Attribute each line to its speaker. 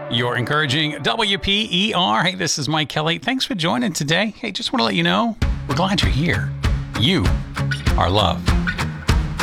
Speaker 1: You're encouraging WPER. Hey, this is Mike Kelly. Thanks for joining today. Hey, just want to let you know, we're glad you're here. You are loved.